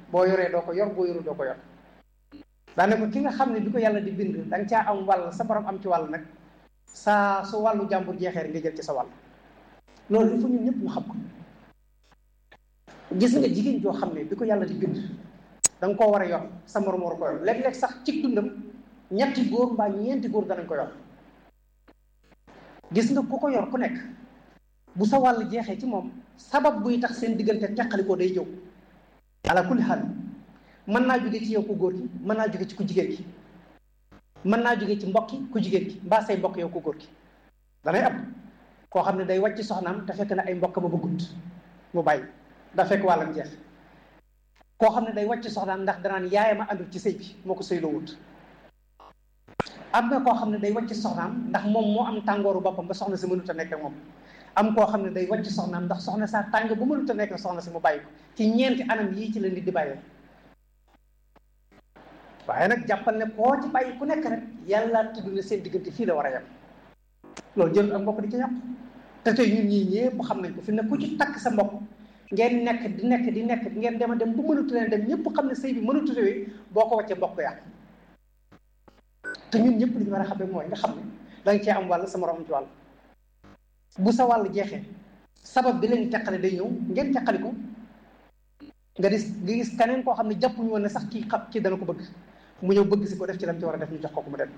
boo yoree doo ko yor boo yoru doo ko yor. daane ko ki nga xam ne bi ko yàlla di bind da nga caa am wàll sa borom am ci wàll nag saa su wàllu jàmbur jeexee rek nga jël ci sa wàll. loolu il faut ñun ñëpp ñu xam ko. gis nga jigéen joo xam ne bi ko yàlla di bind da nga koo war a yor sa morom war ko yor léeg-léeg sax ci dundam ñetti góor mbaa ñeenti góor danañ ko yor. gis nga ku ko yor ku nekk bu sa wàll jeexee ci moom sabab buy tax seen diggante teqalikoo day ñëw ala kulli xaal mën naa jóge ci yow ku góor ki mën naa jóge ci ku jigéen ki mën naa jóge ci mbokki ku jigéen ki mbaa say mbokk yow ku góor ki danay am koo xam ne day wàcc soxnaam te fekk na ay mbokk ba bëggut mu bàyyi da fekk wàllam jeex. koo xam ne day wàcc soxnaam ndax danaan yaayam a àndul ci sëy bi moo ko sëyloo wut. am na koo xam ne day wàcc soxnaam ndax moom moo am tàngooru boppam ba soxna si mënut a nekk ak moom. am koo xam ne day wàcc soxnaam ndax soxna saa tàng bu mënut a nekk ak soxna si mu bàyyi ko ci ñeenti anam yii ci la nit di bàyyee. waaye nag jàppal ne koo ci bàyyi ku nekk rek yàlla tudd na seen diggante fii la war a yem. loolu jël ak mbokk di ci yàq te tey ñun ñii ñëpp xam nañ ko fi ne ku ci takk sa mbokk ngeen nekk di ngeen dem a dem bu mënut leen dem ñëpp xam ne sëy bi mënut a tëwee boo ko wàccee mbokk yàq. te ñun ñëpp li ñu war a xam ne mooy nga xam ne danga cee am wàll sa morom am ci wàll. bu sa wàll jeexee sabab bi leen teqale day ñëw ngeen teqali ko nga gis keneen koo xam ne jàppuñu woon ne sax kii dana ko bëgg mu ñëw bëgg si ko def ci lam ci war a def ñu jox ko mu dem.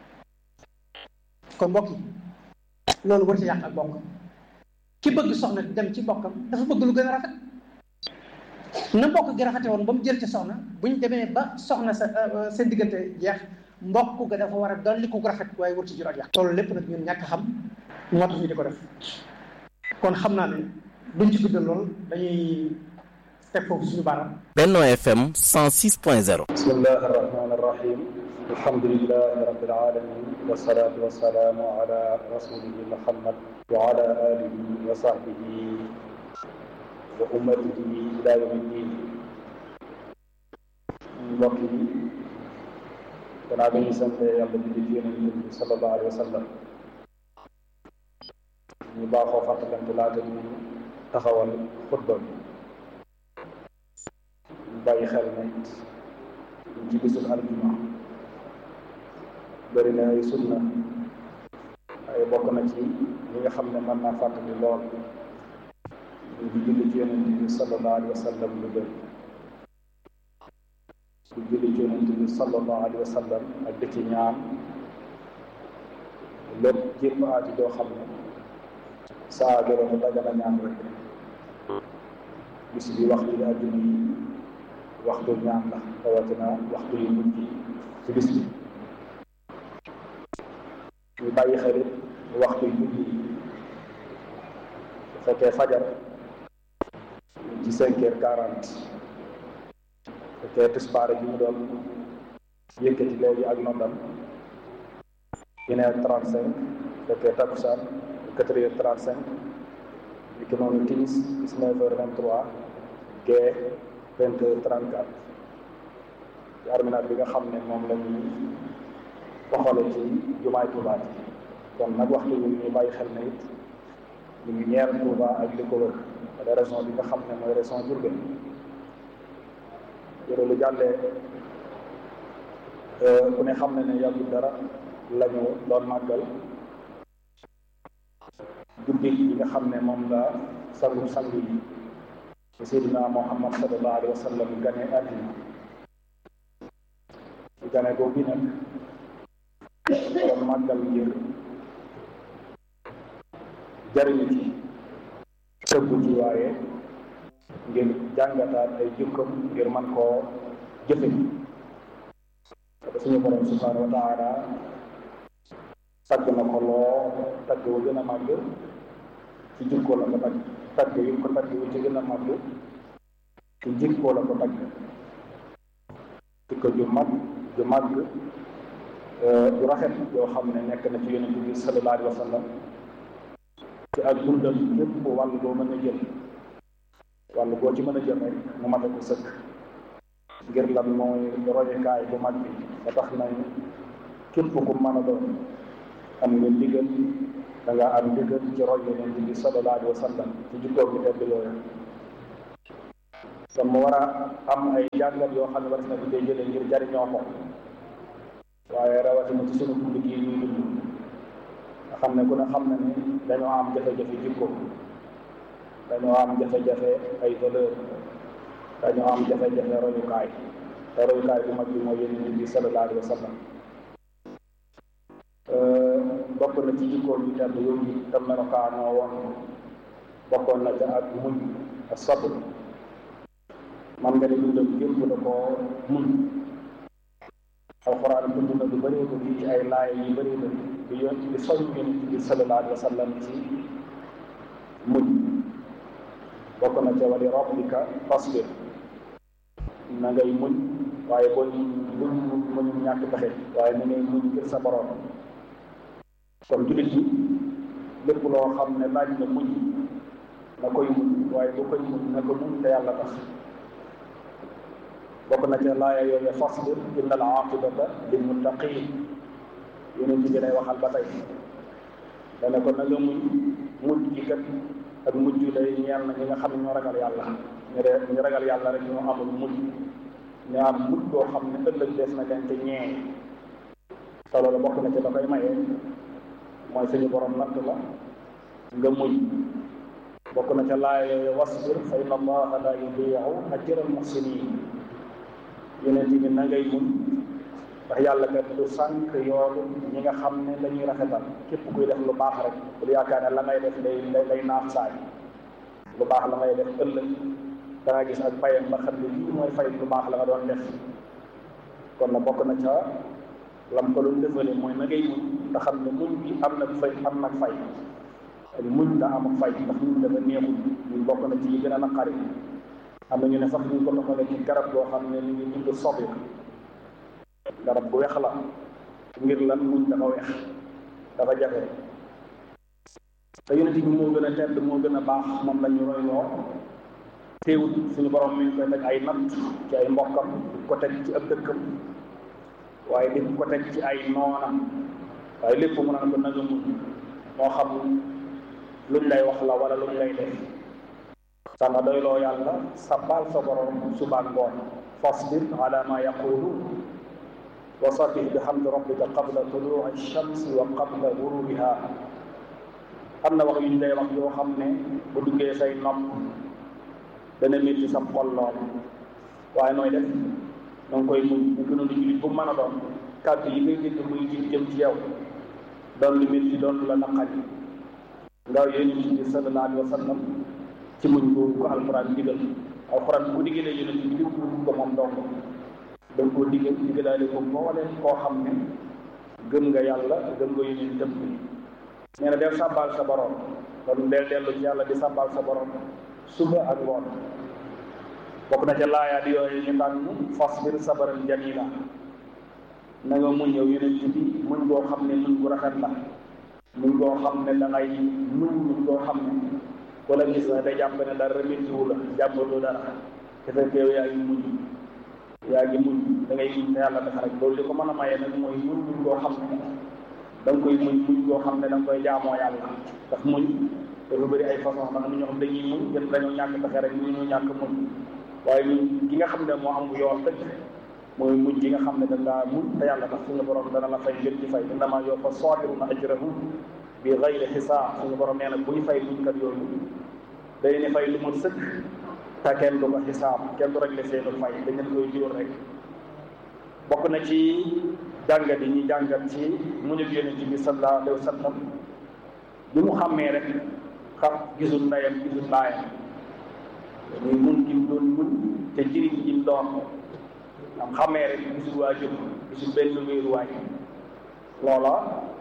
kon mbokk yi loolu war ci yàq ak bokk ki bëgg soxna dem ci bokkam dafa bëgg lu gën a rafet na mbokk gi rafete woon ba mu jël ci soxna bu ñu demee ba soxna sa seen diggante jeex mbokk ga dafa war a dolli ko rafet waaye war ci jur ak yàq. loolu lépp nag ñun ñàkk xam moo tax ñu di ko def kon xam naa ne duñ ci guddal lool dañuy teg foofu suñu baaraam. Benno FM 106.0. bismillahi rahmani rahim alhamdulillahi rabbil alamin wassalatu wassalamu ala rasulihi muhammad wa ala alihi wa sahbihi wa ummatihi ila yawmi ddin. mbokk yi danaa dañuy sant yàlla di ci yonent bi sallallahu alayhi wa sallam ñu baaxoo fàttalante laata ñu taxawal xutba bi ñu bàyyi xel ne ci bisul aljuma bëri na ay sunna ay bokk na ci li nga xam ne mën naa fàttali lool ñu di julli ci yonent bi sallallahu alayhi wa sallam lu bëri di julli ci yonent bi sallallahu alayhi wa sallam ak di ci ñaan lépp jépp aati doo xam ne saa gërëm mu dagana ñaan rek bis bi waxtu yi àdduna yi waxtu ñaan la rawatina waxtu yu mujj ci bis bi ñu bàyyi xarit waxtu yu mujj yi bu fekkee fajar ci 5h40 fekkee tisbaar bi mu doon yëkkati léegi ak nondam 1h35 fekkee takkusaan 4h35 li ki noonu timis 19h23 gee 20h34 ci arminaat bi nga xam ne moom la ñuy waxale ci jumaay Tuubaa ji kon nag waxtu bi ñu bàyyi xel na it ñu ngi ñeel Tuubaa ak li ko wër wala région bi nga xam ne mooy région Diourbel yore lu jàllee ku ne xam ne yàggul dara la ñu doon màggal guddi yi nga xam ne moom la sangu yi Seydina Muhammad sallallahu alayhi wa sallam gane àddina gane boobu nag doon màggal ngir jariñu ci tëggu ci waaye ngir jàngataat ay jukkam ngir man koo jëfe te suñu borom subhanahu wa taala tagg na ko loo tagg wu gën a màgg ci jikkoo la ko tagg yi ko tagg wu ci gën a màgg ci jikkoo la ko tagg jikko ju màgg ju rafet yoo xam ne nekk na ci yonent bi sallallahu alayhi wa sallam ci ak dundam lépp wàll boo mën a jël wàll boo ci mën a jël rek mu mate ko sëkk ngir lan mooy royukaay bu mag bi ba tax na képp ku mën a doon am nga ndigal da nga am ndigal ci roy yonent bi sallallahu alayhi wa sallam ci jikkoom bi tedd yooyu kon mu war a am ay jàngat yoo xam ne war na di koy jëlee ngir jariñoo ko waaye rawatina ci sunu dund gii ñuy dund nga xam ne ku ne xam na ni dañoo am jafe-jafe jikko, dañoo am jafe-jafe ay valeur, dañoo am jafe-jafe royukaay te royukaay bu mag bi mooy Yonent bi sallallahu alayhi wa sallam. bokk na ci jikko yu tedd yooyu te melokaanoo woon bokkoon na ca ak muñ ak sabr. man nga ne dundam gépp da koo muñ. alxuraan dund na lu bëree bëri ci ay laay yu bëree bëri di soñ Yonent bi sallallahu alayhi wa sallam ci muñ. bokk na ca wali rabbika fasbir, na ngay muñ waaye boo muñ ñàkk pexe waaye na ngay muñ ngir sa borom. kon jullit yi lépp loo xam ne laaj na muñ na koy muñ waaye bu koy muñ na ko muñ te yàlla tax. bokk na ca laaya yooyu fasbir inna al aqibata lil muttaqin. Yonent bi lay waxal ba tey dana ko na nga muñ gi kat ak mujj day ñeel na ñi nga xam ne ñoo ragal yàlla. ñu ragal yàlla rek ñoo amul mujj, ñu am mujj boo xam ne ëllëg des na leen te ñee. te loolu bokk na ca da koy maye mooy suñu borom natt la nga muñ. bokk na ca laaya yooyu wasbir fa inna allaha la yudii'u ajra al muhsinin. Yonent bi na ngay muñ ndax yàlla kat du sànq yoolu ñi nga xam ne dañuy rafetal. képp kuy def lu baax rek bul yaakaar ne la ngay def day naax saay. lu baax la ngay def ëllëg da nga gis ak payam ba xam ne lii mooy fay lu baax la nga doon def. kon na bokk na ca lam ko doon defale mooy na ngay muñ te xam ne muñ bi am na fay ak muñ da am ak fay ndax muñ dafa neexul. ñun bokk na ci yi gën a naqari. am na ñu ne sax ñu ko doxalee ci garab goo xam ne ni ngi tudd sobi, garab gu weex la ngir lan muñ dafa weex dafa jafe. te Yonent bi moo gën a tedd moo gën a baax moom la ñu roy loo teewut suñu borom mi ngi koy teg ay natt ci ay mbokkam di ko teg ci ab dëkkam waaye di ko teg ci ay noonam waaye lépp mu naan ko na nga muñ moo xam luñ lay wax la wala luñ lay def. sa nga doyloo yàlla sabbal sa borom suba ak ngoon. fasbir ala ma yaquluun wa sabbih bihamdi rabbika qabla tuluu'i shamsi wa qabla ghurubiha. am na wax yu ñu lay wax yoo xam ne bu duggee say nopp dana métti sa xol lool waaye nooy def na nga koy muñ. ñu gënoon jullit bu mën a doon kàddu yi ngay dégg muy jëm ci yow doon lu métti doon lu la naqari nga Yonent bi sallallahu alayhi wa sallam ci muñ ko alxuraan digal. alxuraan bu digalee Yonent bi digal ko moom dong da nga koo digalaale ko mbooleem koo xam ne gëm nga yàlla gëm nga Yonent dem bi. nee na del sàbbaal sa borom kon del dellu ci yàlla di sàbbaal sa borom suba ak ngoon. bokk na ca laayaat yooyu ñu tànn fasbir sabran jamila, na nga muñ yow Yonent bi muñ goo xam ne muñ gu rafet la. muñ goo xam ne da ngay muñ goo xam ne wala gis na day jàpp ne dara méttiwu la jàmbaloo dara te fekk yow yaa ngi muñ da ngay muñ te yàlla tax rek. loolu li ko mën a maye nag mooy muñ goo xam ne da nga koy muñ goo xam ne da nga koy jaamoo yàlla. ndax muñ dafa bëri ay façon da nga ñoo xam dañuy muñ gën dañoo ñàkk pexe rek ñu ñàkk muñ waaye muñ gi nga xam ne moo am yoon dëgg mooy muñ gi nga xam ne da ngaa muñ te yàlla tax suñu borom dana la fay ngeen ci fay. innamaa yuwaffa saabiruna ajrahum bi gayri xisaab. suñu borom nee na bu ñu fay muñkat yooyu day ne fay lu mu sëkk te kenn du ko xisaab, kenn du réglé seenu fay, dañ leen koy jóor rek. bokk na ci jàngat yi ñuy jàngat ci muñu Yonent bi sallallahu alayhi wa sallam bi mu xàmmee rek xam gisul ndeyam gisul baayam muy mun gi mu doon mun te jëriñ gi mu doon am xàmmee rek gisul waajur gisul benn wéeruwaay. loola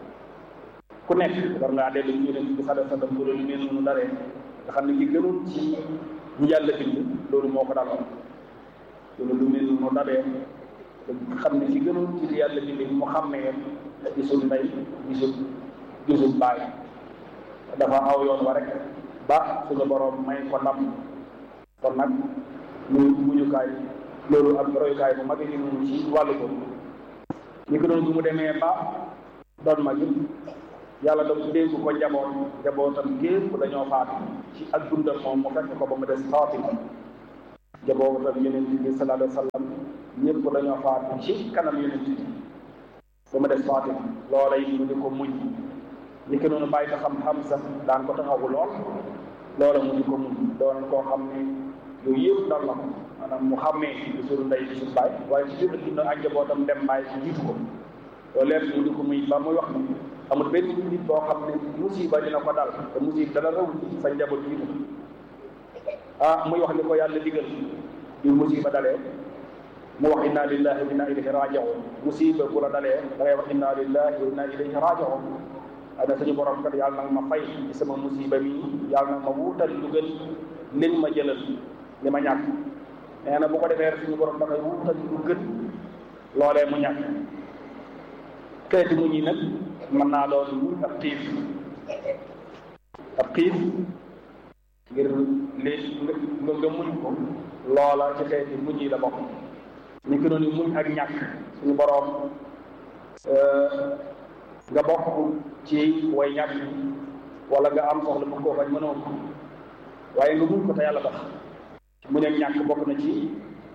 ku nekk war ngaa dellu ci Yonent bi sallallahu alayhi wa sallam bu loolu mel noonu daree nga xam ne ki gënoon ci ñu yàlla bind loolu moo ko daloon. loolu lu mel noonu daree nga xam ne ki gënoon ci li yàlla bind mu xàmmee gisul ndey gisul baay dafa aw yoon wa rek ba suñu borom may ko ndam. kon nag muy muñukaay loolu ak royukaay bu mag yi ñu ci wàllu ko ñi ko doon bu mu demee ba doon mag yàlla da dégg ko njabootam gépp dañoo faatu ci ak dundam moom mu fekk ko ba mu des Faatima. jabootam yonent bi sallallahu alayhi wa sallam ñëpp dañoo faatu ci kanam yonent bi ba mu def Fatima loola yi mu di ko muñ ni ki noonu bàyyi xam Hamza daan ko taxawu lool loola mu di ko muñ doon koo xam ne yooyu yëpp dal na ko maanaam mu xàmmee gisul ndey gisul baay waaye ci biir dina ak njabootam dem bàyyi jiitu ko loolu lépp mu di ko muy ba muy wax ni amul benn nit boo xam ne musiba dina ko dal te musiba dana raw sa njaboot jiitu muy wax ni ko yàlla digal yu musiba dalee mu wax inna lillahi wa inna ilayhi raji'un musiba bu la dalee da ngay wax inna lillahi wa inna ilayhi raji'un ana suñu borom kat yàlla nag ma fay ci sama musiba mi yàlla nag ma wuutal lu gën liñ ma jëlal li ma ñàkk nee na bu ko defee suñu borom da ngay wuutal lu gën loolee mu ñàkk xeeti muñ yi nag mën naa doon muñ ab xiif ngir li nga muñ ko loola ci xeeti muñ yi la bokk ñu ko noonu muñ ak ñàkk suñu borom nga bokk ci way ñàkk wala nga am soxla bu koo bañ mënoo ko waaye nga muñ ko te yàlla tax muñ ak ñàkk bokk na ci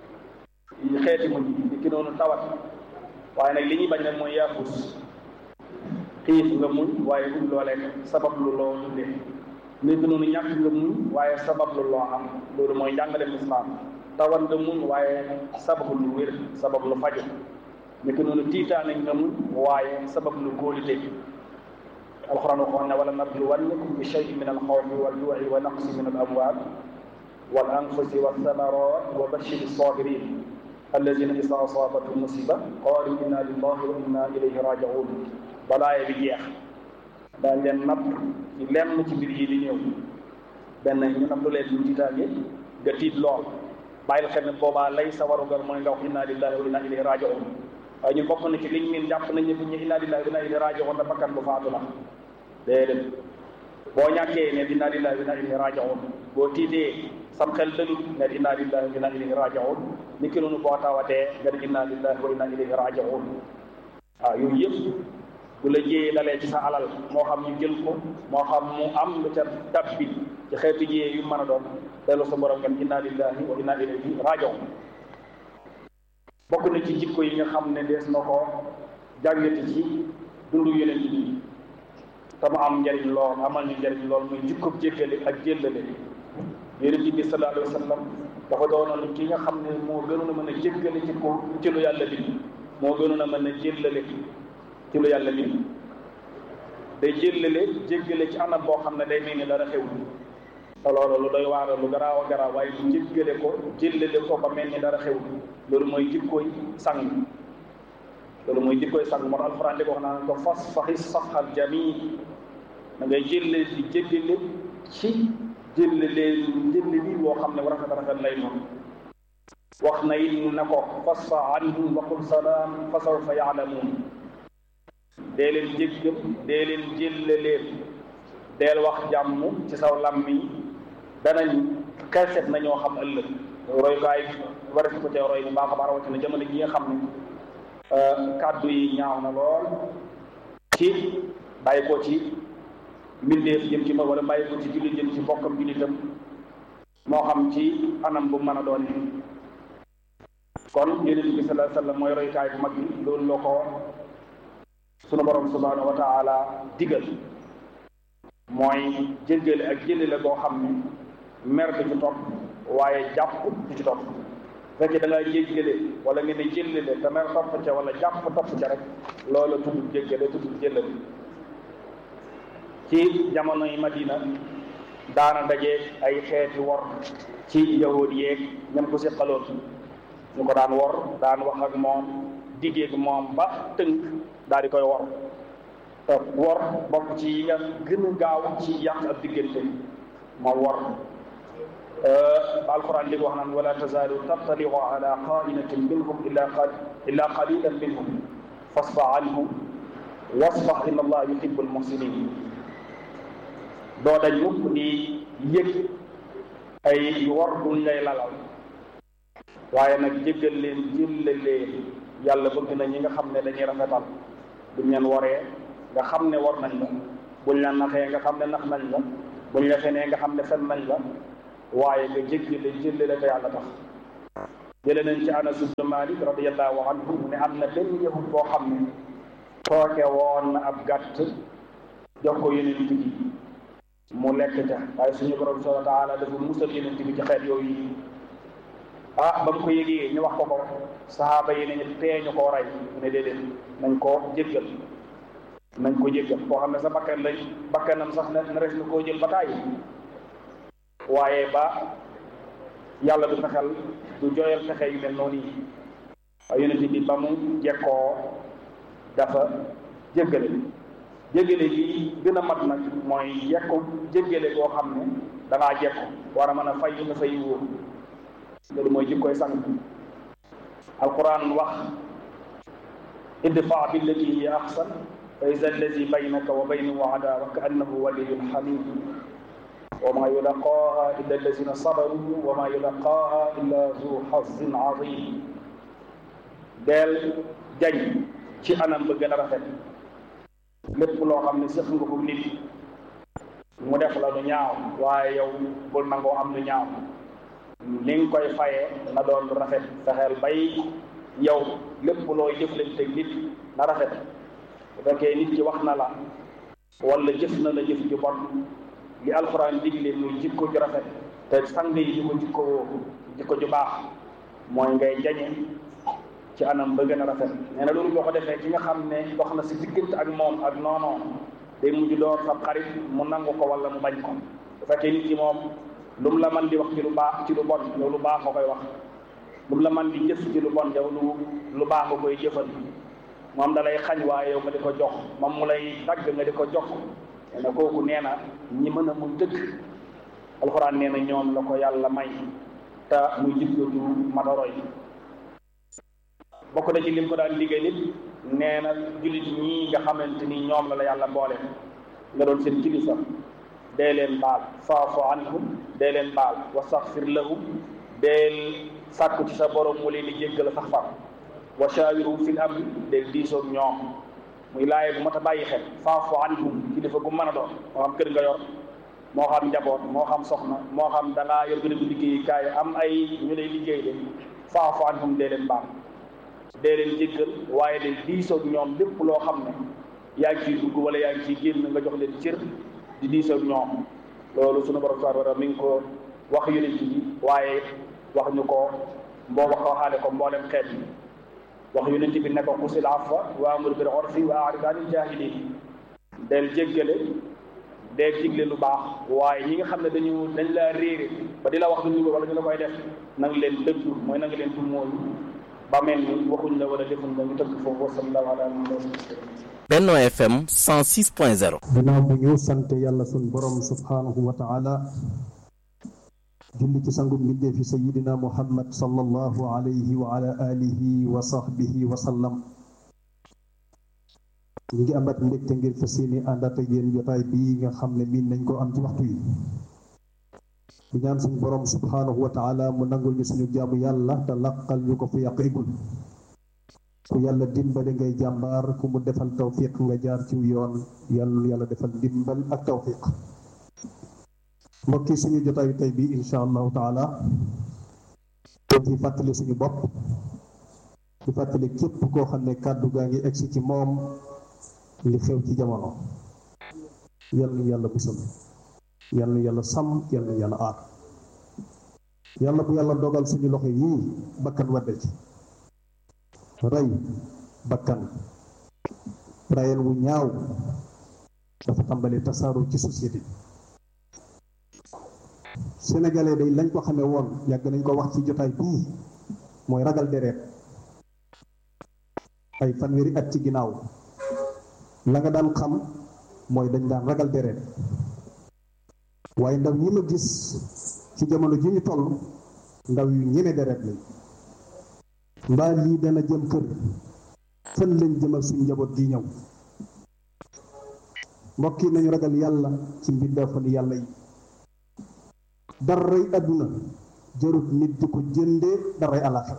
xeeti muñ ni ki noonu tawat waaye nag li ñuy bañ nag mooy yaafus xiif nga muñ waaye muñ loolee sabab lu loo dundee ni ki noonu ñàkk nga muñ waaye sabab lu loo am loolu mooy njàngale lislaam tawat nga muñ waaye sabab lu wér sabab lu faju ni ki noonu tiitaane nga muñ waaye sabab lu kóolite alquran waxoon ne wala nabluwannakum bi shay'in min alxawfi waljuu'i wa naqsi min alamwaal wal anfusi wathamarat wa bashiri sabirin allazina isa asaabathum musiba qaalu inna lillahi wa inna ilayhi raji'un balaaye bi jeex daañ leen natt ci lenn ci mbir yi di ñëw benn ñu nattu leen ñu tiitaange nga tiit lool bàyyil xel ne boobaa lay sa warugar mooy nga wax inna lillahi wa inna ilayhi raji'un waaye ñun bokk na ci liñ miin jàpp nañ ne bu ñu inna lillahi wa inna ilayhi raji'un da bakkan bu faatu la déedéet boo ñàkkee ne inna lillahi wa inna ilayhi raji'un boo tiitee sam xel dëlu ne inna lillahi wa inna ilayhi raji'un ni ki noonu boo tawatee nga di inna lillahi wa inna ilayhi raji'un waaw yooyu yëpp bu la jiyee dalee ci sa alal moo xam ñu jël ko moo xam mu am lu ca tabbi ci xeetu jiyee yu mën a doon dellu sa borom kan inna lillahi wa inna ilayhi raji'un bokk na ci jikko yi nga xam ne dees na ko jàngati ci dundu yeneen yi te mu am njariñ lool amal ñu njariñ lool muy jikko jéggale ak jéllale yonent bi sallallahu alayhi wa sallam dafa doonoon ki nga xam ne moo gënoon a mën a jéggale ci lu yàlla bind moo gënoon a mën a jéllale ci lu yàlla bind day jéggale ci anam boo xam ne day mel ni dara xewul te loolu lu doy waar lu garaaw a garaaw waaye mu jéllale ko ba mel ni dara xewul loolu mooy jikkooy sang moo tax alxuraan di ko wax naan ko fasfahi safhal jamii da ngay jéllale di jéggale ci jéllale bi boo xam ne bu rafet lay noonu wax na it na ko fasfa anhum wa qul salaam fa sawfa yaalamuun dee leen jéggal dee leen jéllaleen deel wax jàmm ci saw làmmiñ danañ xelset na ñoo xam ëllëg royukaay war ko te roy bu baax a baax rawatina jamono ji nga xam ne kàddu yi ñaaw na lool ci bàyyi ko ci mbindeef jëm ci ma wala bàyyi ko ci jullit jëm ci bokkam jullitam moo xam ci anam bu mën a doon kon yonent bi sallallahu alayhi wa sallam mooy royukaay bu mag bi loolu la ko sunu borom subhanahu wa taala digal mooy jéggale ak jëllale boo xam ne mer du ci topp waaye jàpp du ci topp fekkee da ngaa jéggale wala nga ne jëllale te mer topp ca wala jàpp topp ca rek loola tuddul jéggale tuddul jëllale ci jamonoy Madina daana daje ay xeeti wor ci yahuud yeeg ñam ko seqaloon ñu ko daan wor daan wax ak moom diggeeg moom ba tënk daal di koy wor bokk ci yi nga gën a gaaw ci yàq ab diggante moom wor alquran li ko wax naan wala tazaalu tattaliu ala xaa'inatin minhum illa qalilan minhum fasfa anhum wasfah inna allaha yuhibbu almuhsinin doo dañ mukk di yëg ay wor duñ lay lalal waaye nag jéggal leen jéllaleen yàlla bëgg na ñi nga xam ne dañuy rafetal buñ leen woree nga xam ne war nañ la buñ la naxee nga xam ne nax nañ la buñ la fenee nga xam ne fen nañ la waaye nga jéggale jéllale te yàlla tax jële nañ ci Anas ibn Malik radiyallahu anhu mu ne am na benn yahud boo xam ne tooke woon na ab gàtt jox ko yonent bi mu lekk ca waaye suñu borom subhanahu wa taala dafa musal yonent bi ci xeet yooyu ba mu ko yëgee ñu wax ko sahaaba yi ne ñu tee ñu koo rey mu ne déedéet nañ ko jéggal koo xam ne sa bakkanam sax na res na koo jël ba tàyyi waaye ba yàlla du fexel du jooyal fexe yu mel noonu yi waaye yonent bi ba mu jekkoo dafa jéggale gi gën a mat nag mooy yekku jéggale koo xam ne dangaa jekku war a mën a fay nga fay wóor loolu mooy jikkoy sang alquran wax idfa billati hiya ahsan fa iza allazi baynaka wa baynahu adawa ka annahu waliyyun hamid wa ma yulaqaaha illa allazina sabaru wa ma yulaqaaha illa zu hazzin azim del jañ ci anam ba gën a rafet lépp loo xam ne sëf nga ko nit mu def la lu ñaaw waaye yow bul nangoo am lu ñaaw li nga koy fayee na doon lu rafet fexeel bay yow lépp looy jëflante nit na rafet bu fekkee nit ki wax na la wala jëf na la jëf ju bon li alxuraan digle muy jikko ju rafet te sang yi jikko ju baax mooy ngay jañe ci anam ba gën a rafet nee na loolu boo ko defee ki nga xam ne dox na si diggante ak moom ak noonoo day mujj door sa xarit mu nangu ko wala mu bañ ko bu fekkee nit ki moom lu mu la man di wax ci lu baax ci lu bon yow lu baax nga koy wax lu mu la man di jëf ci lu bon yow lu baax nga koy jëfal moom da lay xañ waaye yow nga di ko jox moom mu lay dagg nga di ko jox nee na kooku nee na ñi mën a muñ dëgg alxuraan nee na ñoom la ko yàlla may te muy jikko ju madoroy bokk na ci lim ko daan liggéey nit nee na jullit ñii nga xamante ni ñoom la yàlla boole nga doon seen kilifa dee leen baal faafu anhum dee leen baal wastaghfir lahum deel sàkku ci sa borom mu leen di jéggal sax far wa shawirhum fil amri deel diisoog ñoom muy laaye bu mat a bàyyi xel faafu anhum kilifa gu mën a doon moo xam kër nga yor moo xam njaboot moo xam soxna moo xam da ngaa yor gën a liggéey kaay am ay ñu lay liggéey de faafu anhum dee leen baal dee leen jéggal waaye de diisoog ñoom lépp loo xam ne yaa ngi ciy dugg wala yaa ngi ciy génn nga jox leen cër di diisoog ñoom loolu sunu borom subhanahu wa taala mi ngi ko wax yonent bi waaye wax ñu ko waxaale ko mboolem xeet bi wax yonent bi ne ko xusil afwa wa amur bil urfi wa a'rid anil jaahiliin del jéggale del digle lu baax waaye ñi nga xam ne dañ laa réere ba di la wax lu ñu wala ñu la koy def na nga leen dëgg mooy na nga leen dummóoyu ba mel ni waxuñ la wala defuñ la ñu tëgg foofu wa sallallahu ala Benno FM 106.0. ginnaaw bu ñu sant yàlla sun borom subhanahu wa ta'ala julli ci sangu mbindeefi sayyidina Muhammad sallallahu alayhi wa ala alihi wa sahbihi wa sallam ñu ngi amat mbégte ngir fas yéene àndaat ak yéen jotaay bii nga xam ne miin nañ ko am ci waxtu yi di ñaan suñu borom subhanahu wa ta'ala mu nangul ñu suñu jaamu yàlla te laqal ñu ko fu yàq igul ku yàlla dimbale ngay jàmbaar ku mu defal tawfiq nga jaar ci yoon yàlla defal dimbal ak tawfiq mbokki suñu jotaayu tey bi insha allahu taala doon ci fàttali suñu bopp di fàttali képp koo xam ne kàddu gaa ngi egsi ci moom li xew ci jamono yàlla musal yàlla sàmm yàlla aar yàlla bu yàlla dogal suñu loxo yii bakkan wadde ci rey bakkan rayel wu ñaaw dafa tàmbali tasaaroo ci société sénégalais day lañ ko xamee woon yàgg nañ ko wax ci jotaay bii mooy ragal deret ay fanweeri at ci ginnaaw la nga daan xam mooy dañ daan ragal deret waaye ndaw ñi ma gis ci jamono ji ñu toll ndaw yu ñeme deret lañ mbaa lii dana jëm kër fan lañ jëmal suñ njaboot gi ñëw mbokk yi nañu ragal yàlla ci mbindeefani yàlla yi daray àdduna jarut nit di ko jëndee daray àllaaxira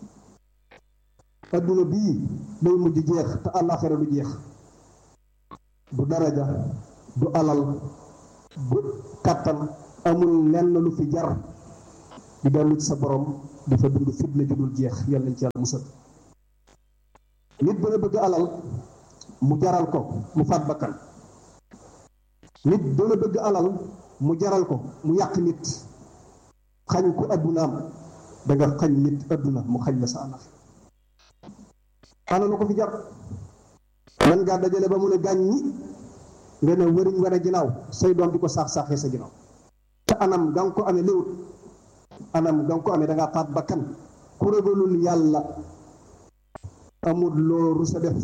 àdduna bii day mujj jeex te àllaaxira du jeex du daraja du alal du kàttan amul lenn lu fi jar di dellu ci sa borom di fa dund fitna ju dul jeex yàlla nañ ci yàlla musal. nit dana bëgg alal mu jaral ko mu faat bakkan, nit dana bëgg alal mu jaral ko mu yàq nit, xañ ko addunaam. da nga xañ nit adduna mu xañ la sa alal. ana lu ko fi jar? man ngaa dajale ba mu ne gàññi nga ne wëriñ wane ginnaaw say doom di ko saax-saaxee sa ginnaaw te anam nga ko amee léwut, anam nga ko amee da ngaa faat bakkan. ku ragalul yàlla amul loo rusa def.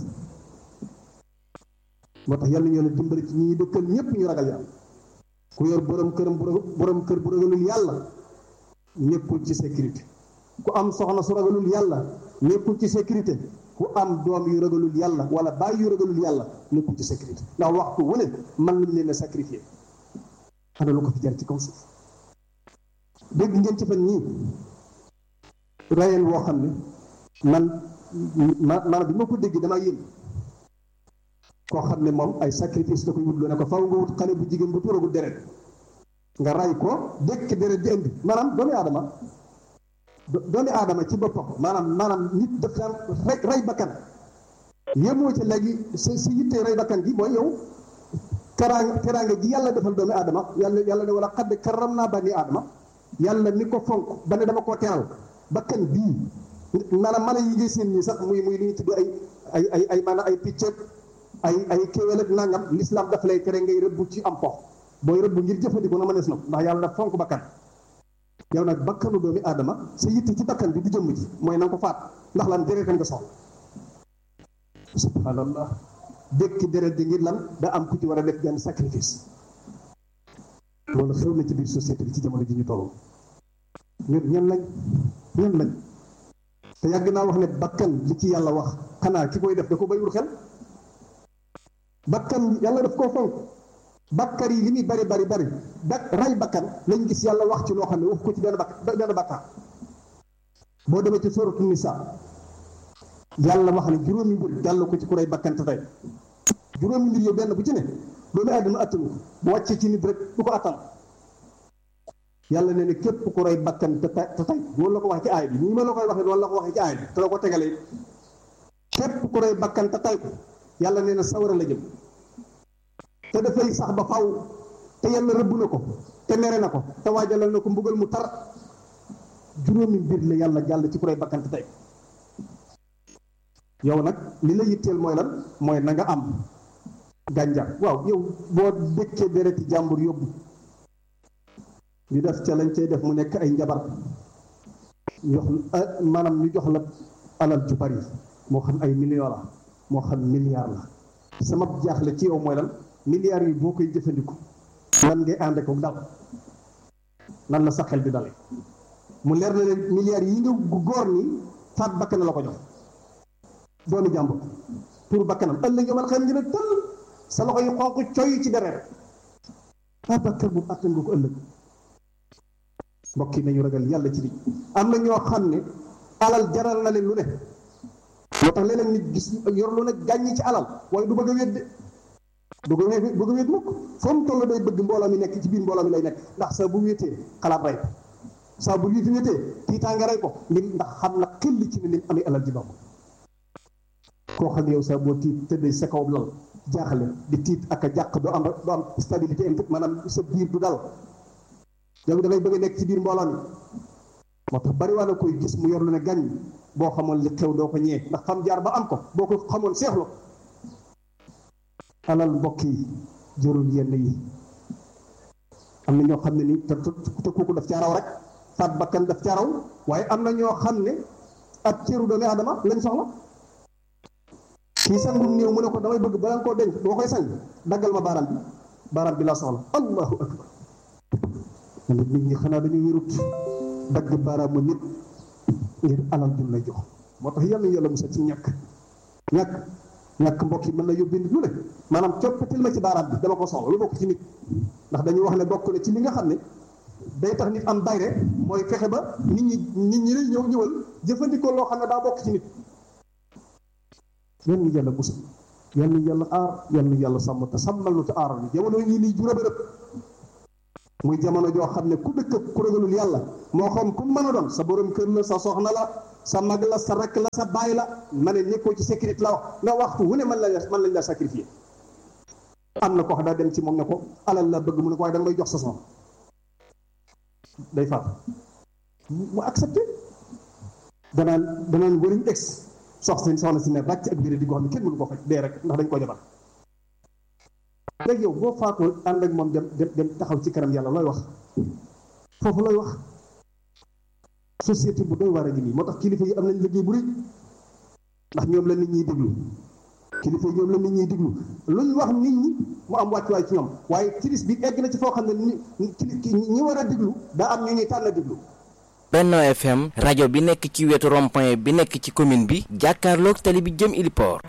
moo tax yàlla ñu la dimbali ci ñi dëkkal ñépp ñu ragal yàlla. ku yor borom kër bu ragalul yàlla nekkul ci sécurité. ku am soxna su ragalul yàlla nekkul ci sécurité. ku am doom yu ragalul yàlla wala bàyyi yu ragalul yàlla nekkul ci sécurité. ndax waxtu wu ne mën nañ leen a sacrifier. ana lu ko fi jar ci kaw suuf. dégg ngeen ci fan ñii rayeen woo xam ne maanaam bi ma ko dégg damaa yéen koo xam ne moom ay sacrifice da koy wut loo ne ko faw nga wut xale bu jigéen bu tuuragul deret nga ray ko dëkk deret di indi. maanaam doomi aadama ci boppam maanaam nit daf daan ray bakkan yéemoo ci léegi si yittee ray bakkan gi mooy yow teraanga ji yàlla defal doomi aadama yàlla ne wala xadd karam naa bani aadama, yàlla ni ko fonk ba ne dama koo teral. bakkan bii maanaam mala yi ngay seen ñi sax muy li ñu tudd ay maanaam ay picc ay kéwél ak nangam, l'islam daf lay tere ngay rëbb ci am pox. booy rëbb ngir jëfandikoo na mënees na ko ndax yàlla daf fonk bakkan. yow nag bakkanu doomi aadama sa yitte ci bakkan bi du jëmm ji mooy na nga ko faat ndax lan deretam nga soxla. subhanallah. dékki deret di ngir lan da am ku ci war a def benn sacrifice. loolu xew na ci biir société bi ci jamono ji ñu toll. ñun ñan lañ te yàgg naa wax ne bakkan li ci yàlla wax xanaa ki koy def da ko baywul xel. bakkan yàlla daf koo fonk. bakkar yi li muy bari ray bakkan lañ gis yàlla wax ci loo xam ne wax ko ci benn bakkaar. boo demee ci sooratu Nisaa yàlla wax ne juróomi mbir jàll ko ci ku ray bakkan te tey juróomi mbir yow benn bu ci ne doomu aadama attanu ko bu wàccee ci nit rek du ko attan. yàlla ne ne képp ku ray bakkan te tey loolu la ko wax ci aay bi nii ma la koy waxee loolu la ko waxee ci aay bi te la ko tegalee képp ku ray bakkan te tey ko yàlla nee na sawara la jëm te dafay sax ba faw te yàlla rëbb na ko te mere na ko te waajalal na ko mbugal mu tar. juróomi mbir la yàlla jàll ci ku ray bakkan te tey yow nag li la yitteel mooy lan mooy na nga am gànjar. waaw yow boo dëkkee dereti jàmbur yóbbu ñu def ca lañ cay def mu nekk ay njabar maanaam ñu jox la alal ju bari moo xam ay millions la moo xam milliard la. sama jaaxle ci yow mooy lan milliards yi boo koy jëfandiku lan ngay ànd ko dal nan la sa xel di dale. mu leer na leen milliards yi nga góor ni faat bakkan la ko jox doomi jàmbur pour bakkanam ëllëg yomal xam ngeen a tëll sa loxo yu xonq coy ci deret ah bakkan bu attan nga ko ëllëg. mbokk yi nañu ragal yàlla ci nit. am na ñoo xam ne alal jaral na leen lu ne moo tax leneen nit gis yor lu ne gàññi ci alal waaye du bëgg a wéet de bëgg a wéet mukk foo mu toll day bëgg mbooloo mi nekk ci biir mbooloo mi lay nekk ndax saa bu wéetee xalaat rey ko saa bu wéetee tiitaa nga rey ko ndax xam na xel ci ne lim amee alal ji bokk. koo xam ne yow saa boo tiit tëddee sa kaw lal jaaxle di tiit ak a jàq doo am stabilité maanaam sa biir du dal yow dangay bëgg a nekk ci biir mbooloo mi. moo tax bari waa na koy gis mu yor lu ne gàññ boo xamoon li xew doo ko ñëwee ndax fam jaar ba am ko boo ko xamoon seexlu alal mbokk yi jërul yenn yi. am na ñoo xam ne ni te kooku daf caa raw rek faat bakkan daf caa raw waaye am na ñoo xam ne ab cëru doomi aadama lañ soxla. kii sangum néew mu ne ko damay bëgg bala nga koo denc boo koy sang daggal ma baaraam bi laa soxla. allahu akbar. nit ñi xanaa dañuy wérut dagg baaraamu nit ngir alal jum lay jox. moo tax yàlla musal ci ñàkk mbokk yi mën na yóbbee nit lu ne maanaam coppatil ma ci baaraam bi dama ko soxla lu bokk ci nit ndax dañuy wax ne bokk na ci li nga xam ne day tax nit am bayre mooy fexe ba nit ñi lay ñëwal jëfandikoo loo xam ne daa bokk ci nit. yal na yàlla musal yal na yàlla aar yal na yàlla sàmm te sàmmal nu te aaral ni jamono ñii lii jura bërëb muy jamono joo xam ne ku dëkk ku ragalul yàlla moo xam ku mën a doon sa borom kër la sa soxna la sa mag la sa rakk la sa baay la ma ne nekkoo ci sécurité la wax nga waxtu wu ne mën lañ la sacrifier. am na ko xam daa dem ci moom ne ko alal la bëgg mu ne ko waaye da nga may jox sa soxna day faatu mu accepté danaan wëriñ ex soxna si ne ràcc ak biir di ko xam ne kenn mënu ko faj dee rek ndax dañ ko jabar. léegi yow boo faatoo ànd ak moom dem taxaw ci kanam yàlla looy wax foofu looy wax. société bu doy war a ngi nii moo tax kilifa yi am nañ liggéey bu rëy ndax ñoom la nit ñiy déglu kilifa yi ñoom la nit ñiy déglu luñ wax nit ñi mu am wàccuwaay ci ñoom waaye kiris bi egg na ci foo xam ne ñi war a déglu daa am ñu ñuy tànn déglu. Benno FM rajo bi nekk ci wetu rond-point bi nekk ci commune bi jàkkaarloog tali bi jëm Iliport.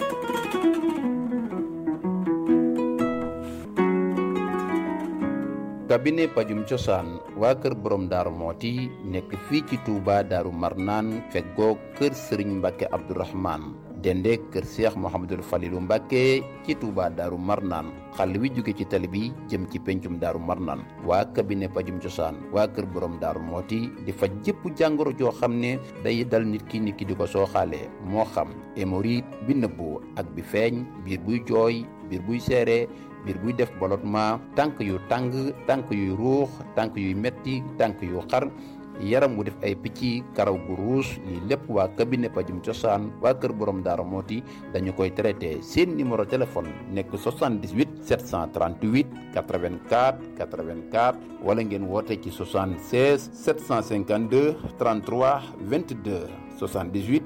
cabinet pajum cosaan waa kër borom daaru mooti nekk fii ci Touba daaru marnaan feggoo kër sëriñ Mbàkke Abdourahman dende kër Cheikh Mouhamadul Falilou Mbàkke ci Touba daaru marnaan xàll wi jóge ci tali bi jëm ci pencum daaru marnaan waa cabinet pajum cosaan waa kër borom daaru mooti di faj jëpp jàngoro joo xam ne day dal nit ki di ko sooxaale moo xam hémorroïde bi nëbbu ak bi feeñ biir buy jooy biir buy seere biir buy def ballottement tànk yu tàng tànk yuy ruux tànk yuy metti tànk yu xar yaram wu def ay picc karaw gu ruus lii lépp waa cabinet pajum cosaan waa kër borom daara mooti dañu koy traité seen numéro téléphone nekk 78 738 84 84 wala ngeen woote ci 76 752 33 22 78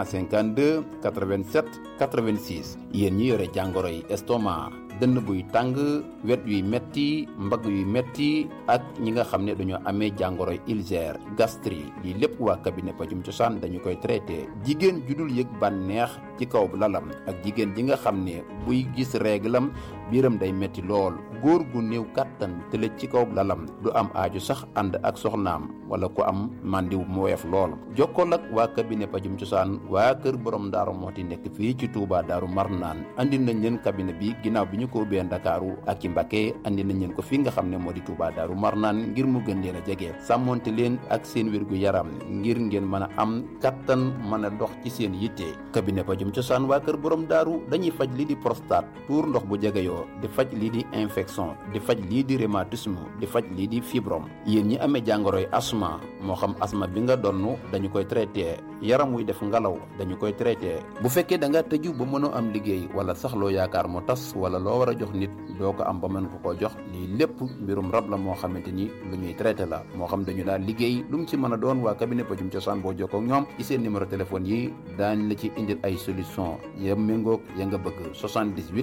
152 87 86 yéen ñi yore jàngoro yi estomac dënn buy tàng wet yuy metti mbagg yuy metti ak ñi nga xam ne dañoo amee jàngoro ulcère gastrique lii lépp waa cabinet pajum cosaan dañu koy traité jigéen ju dul yëg bànneex ci kaw lalam ak jigéen ji nga xam ne buy gis réglam biiram day metti lool góor gu néew kàttan tëlëj ci kaw lalam du am aaju sax ànd ak soxnaam wala ku am màndiw mu weef lool jokkool ak waa cabinet pajum cosaan waa kër borom daaru mooti nekk fii ci Touba daaru marnaan andi nañ leen cabinet bi ginnaaw bi ñu ko ubbee Ndakaaru ak ci Mbacké andi nañ leen ko fii nga xam ne moo di Touba daaru marnaan ngir mu gën leen a jege sàmmonte leen ak seen wérgu yaram ngir ngeen mën a am kattan mën a dox ci seen yitte cabinet pajum cosaan waa kër borom daaru dañuy faj lii di prostate tuur ndox bu jegeyoo di faj lii di infection di faj lii di rhumatisme di faj lii di fibrome yéen ñi amee jàngoroy asma moo xam asma bi nga donnu dañu koy traité yaram wuy def ngalaw dañu koy traité bu fekkee da nga tëju ba mënoo am liggéey wala sax loo yaakaar mu tas wala loo war a jox nit doo ko am ba mën ko koo jox lii lépp mbirum rab la moo xamante ni lu ñuy traité la moo xam dañu daal liggéey lu mu ci mën a doon waa cabinet pajum cosaan boo jokkoo ak ñoom ci seen numéro téléphone yi daañ la ci indil ay solution ya méngoog ya nga bëgg 78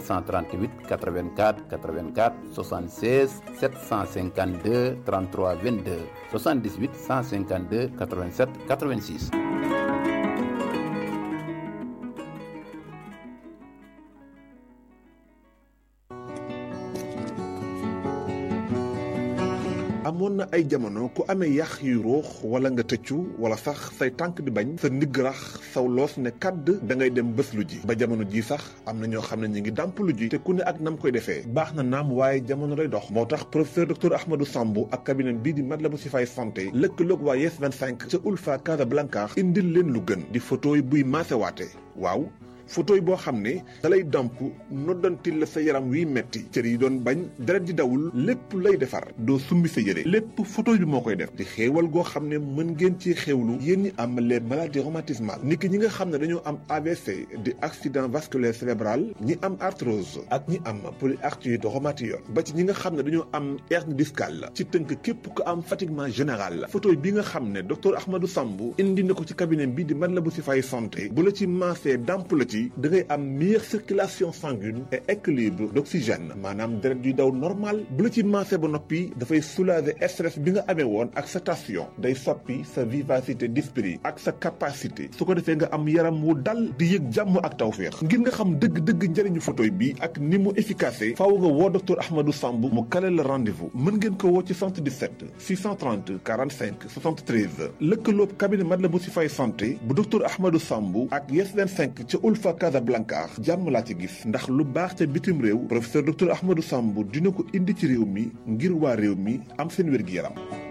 738 84 84 76 752 33 22 78 152 87 86. amoon na ay jamono ku amee yax yu ruux wala nga tëccu wala sax say tànk di bañ sa ndigg rax saw loos ne kàdd da ngay dem bés lu ji ba jamono ji sax am na ñoo xam ne ñu ngi dàmp lu ji te ku ne ak nam koy defee baax na naam waaye jamono day dox moo tax professeur docteur Ahmadou Sambou ak cabinet bii di Matlaboul Chifaay santé lëkkaloog waa Yes 25 ca Ulfa Casablanca indil leen lu gën di photo yi buy maasewaate waaw photo yi boo xam ne da lay damp noddantil la sa yaram wiy metti cër yi doon bañ deret di dawul lépp lay defar doo summi sa yére lépp photo bi moo koy def di xéewal goo xam ne mën ngeen ci xéewlu yéen ñi am les maladies rhumatismales niki ñi nga xam ne dañoo am AVC di accident vasculaire cérébral ñi am arthrose ak ñi am polyarthrite rhumatoïde ba ci ñi nga xam ne dañoo am hernie discale ci tënk képp ku am fatiguement général photo bi nga xam ne docteur Ahmadou Sambou indi na ko ci cabinet bi di Matlaboul Chifaay santé bu la ci maasee damp la ci da ngay am meilleure circulation sanguine et équilibre d'oxygène maanaam deret yuy daw normal bu la ci maasee ba noppi dafay soulager stress bi nga amee woon ak sa tension day soppi sa vivacité d'esprit ak sa capacité su ko defee nga am yaram wu dal di yëg jàmm ak tawféex ngir nga xam dëgg-dëgg njëriñu photoy bi ak ni mu efficace faaw nga woo docteur Ahmadou Sambou mu kale la rendez-vous mën ngeen ko woo ci 77 630 45 73 lëkkaloob cabinet Matlaboul Chifaay santé bu docteur Ahmadou Sambou ak Yes 25 ca Ulfa fa Casablanca jàmm laa ci gis ndax lu baax ca bitim réew professeur docteur Ahmadou Samb dina ko indi ci réew mi ngir waa réew mi am seen wér-gi-yaram